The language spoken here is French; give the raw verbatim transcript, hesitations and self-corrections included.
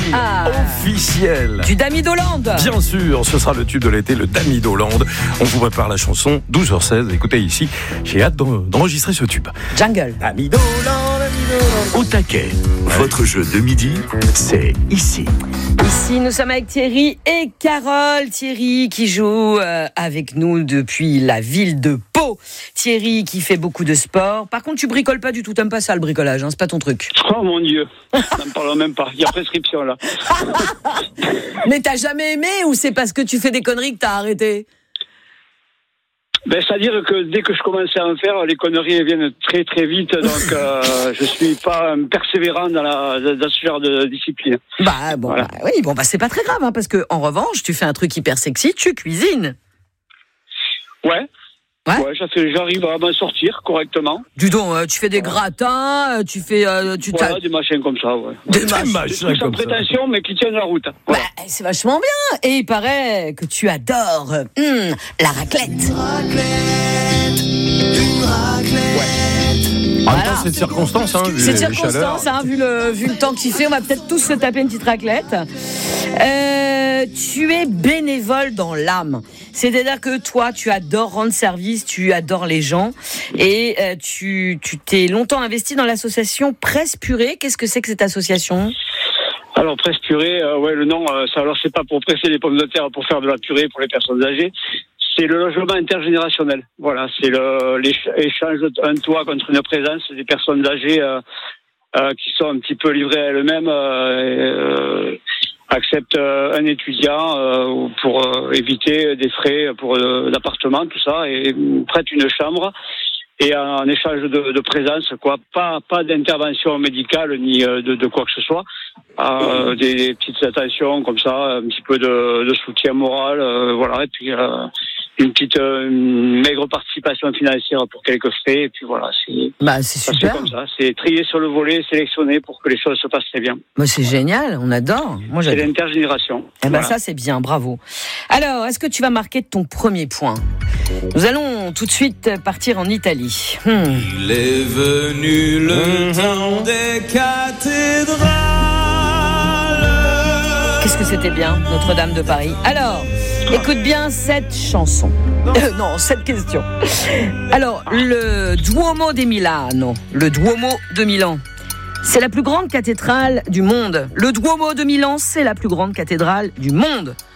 ah. officiel. Du Damidoland. Bien sûr, ce sera le tube de l'été, le Damidoland. On vous prépare la chanson, douze heures seize. Écoutez ici, j'ai hâte d'enregistrer ce tube. Jungle. Damidoland, Damidoland. Au taquet, votre jeu de midi, c'est ici. Ici, nous sommes avec Thierry et Carole. Thierry qui joue euh, avec nous depuis la ville de Pau. Thierry qui fait beaucoup de sport. Par contre, tu bricoles pas du tout. T'aimes pas ça, le bricolage, hein, c'est pas ton truc. Oh mon Dieu, ça me parle même pas. Il y a prescription là. Mais t'as jamais aimé ou c'est parce que tu fais des conneries que t'as arrêté? Ben, c'est-à-dire que dès que je commençais à en faire, les conneries viennent très très vite, donc euh, je suis pas persévérant dans, la, dans ce genre de discipline. Bah bon, Voilà. bah, oui, bon bah c'est pas très grave, hein, parce que en revanche, tu fais un truc hyper sexy, tu cuisines. Ouais. Ouais. Ouais, fait, j'arrive à m'en sortir correctement. Du donc, euh, tu fais des gratins, euh, tu fais, euh, tu Voilà, des machins comme ça, ouais. Des Des machins. machins Sans comme ça. prétention, mais qui tiennent la route. Voilà. Bah, c'est vachement bien. Et il paraît que tu adores euh, hum, la raclette. En même Voilà. temps, c'est de circonstance, hein, vu C'est de les circonstance, chaleurs. hein, vu, le, vu le temps qu'il fait, on va peut-être tous se taper une petite raclette. Euh, tu es bénévole dans l'âme. C'est-à-dire que toi, tu adores rendre service, tu adores les gens. Et euh, tu, tu t'es longtemps investi dans l'association Presse Purée. Qu'est-ce que c'est que cette association ? Alors, presse purée, euh, ouais, le nom, euh, ça, alors c'est pas pour presser les pommes de terre, pour faire de la purée pour les personnes âgées. C'est le logement intergénérationnel. Voilà, c'est le, l'échange d'un toit contre une présence des personnes âgées euh, euh, qui sont un petit peu livrées à elles-mêmes, euh, et, euh, acceptent euh, un étudiant euh, pour euh, éviter des frais pour euh, l'appartement, tout ça, et prêtent une chambre. Et en échange de, de présence, quoi, pas pas d'intervention médicale ni de, de quoi que ce soit, euh, des, des petites attentions comme ça, un petit peu de, de soutien moral, euh, voilà, et puis euh, une petite euh, une maigre participation financière pour quelques frais, et puis voilà, c'est Bah, c'est ça, super. c'est comme ça, c'est trier sur le volet, sélectionner pour que les choses se passent très bien. Bah, c'est génial, on adore. Moi, C'est j'adore. l'intergénération. Eh ben Voilà. ça c'est bien, bravo. Alors, est-ce que tu vas marquer ton premier point ? Nous allons tout de suite partir en Italie. Hmm. Il est venu le temps des cathédrales. Qu'est-ce que c'était bien, Notre-Dame de Paris. Alors, écoute bien cette chanson. Euh, non, cette question. Alors, le Duomo di Milano, le Duomo de Milan, c'est la plus grande cathédrale du monde. Le Duomo de Milan, c'est la plus grande cathédrale du monde.